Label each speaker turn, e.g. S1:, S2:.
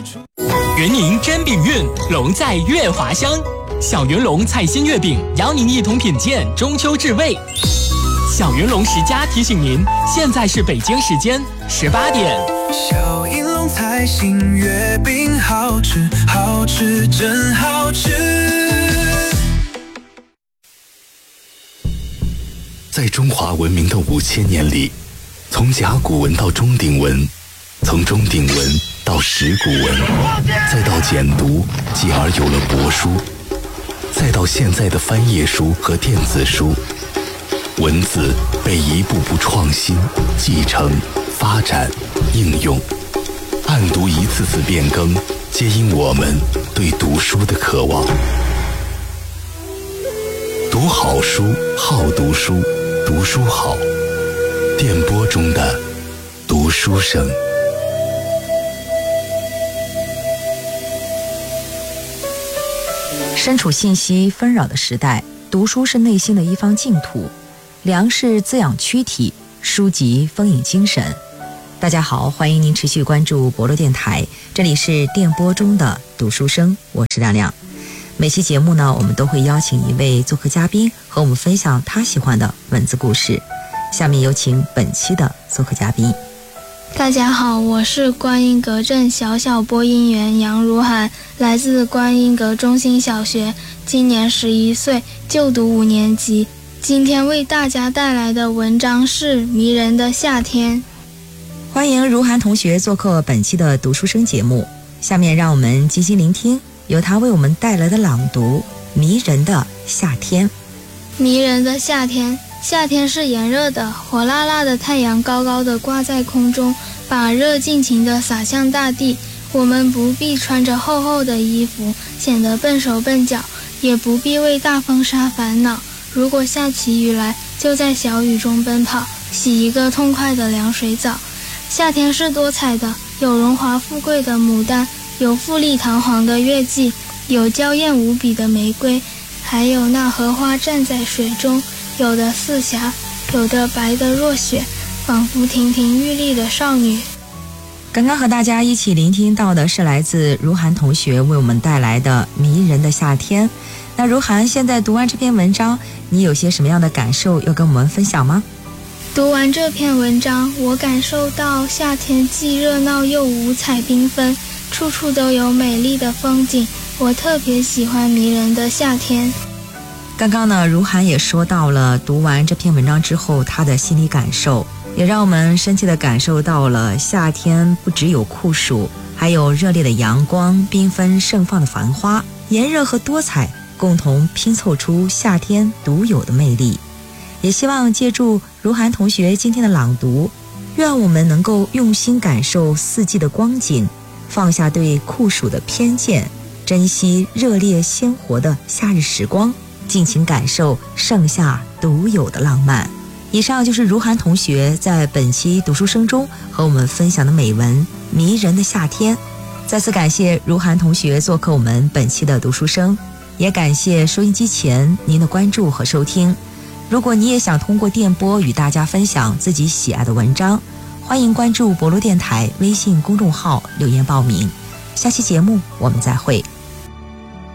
S1: 圆宁真饼运，龙在月华乡。小云龙菜心月饼，邀您一同品鉴中秋至味。小云龙10家提醒您，现在是北京时间18点。
S2: 小云龙菜心月饼，好吃好吃真好吃。
S3: 在中华文明的5000年里，从甲骨文到钟鼎文，从钟鼎文到石鼓文，再到简读，继而有了帛书，再到现在的翻页书和电子书，文字被一步步创新、继承、发展、应用，案牍一次次变更，皆因我们对读书的渴望。读好书，好读书，读书好。电波中的读书声。
S4: 身处信息纷扰的时代，读书是内心的一方净土，粮食滋养躯体，书籍丰盈精神。大家好，欢迎您持续关注博乐电台，这里是电波中的读书声，我是亮亮。每期节目呢，我们都会邀请一位做客嘉宾和我们分享他喜欢的文字故事。下面有请本期的做客嘉宾。
S5: 大家好，我是观音阁镇小小播音员杨如涵，来自观音阁中心小学，今年11岁，就读5年级。今天为大家带来的文章是《迷人的夏天》。
S4: 欢迎如涵同学做客本期的读书声节目，下面让我们静心聆听由他为我们带来的朗读《迷人的夏天》。
S5: 迷人的夏天，夏天是炎热的，火辣辣的太阳高高的挂在空中，把热尽情地洒向大地。我们不必穿着厚厚的衣服，显得笨手笨脚，也不必为大风沙烦恼。如果下起雨来，就在小雨中奔跑，洗一个痛快的凉水澡。夏天是多彩的，有荣华富贵的牡丹，有富丽堂皇的月季，有娇艳无比的玫瑰，还有那荷花站在水中，有的似霞，有的白得若雪，仿佛亭亭玉立的少女。
S4: 刚刚和大家一起聆听到的是来自如涵同学为我们带来的《迷人的夏天》。那如涵，现在读完这篇文章，你有些什么样的感受要跟我们分享吗？
S5: 读完这篇文章，我感受到夏天既热闹又五彩缤纷，处处都有美丽的风景，我特别喜欢迷人的夏天。
S4: 刚刚呢，如涵也说到了读完这篇文章之后他的心理感受，也让我们深切地感受到了夏天不只有酷暑，还有热烈的阳光，缤纷盛放的繁花，炎热和多彩共同拼凑出夏天独有的魅力。也希望借助如涵同学今天的朗读，愿我们能够用心感受四季的光景，放下对酷暑的偏见，珍惜热烈鲜活的夏日时光，尽情感受盛夏独有的浪漫。以上就是如涵同学在本期读书声中和我们分享的美文《迷人的夏天》。再次感谢如涵同学做客我们本期的读书声，也感谢收音机前您的关注和收听。如果你也想通过电波与大家分享自己喜爱的文章，欢迎关注博乐电台微信公众号留言报名。下期节目我们再会。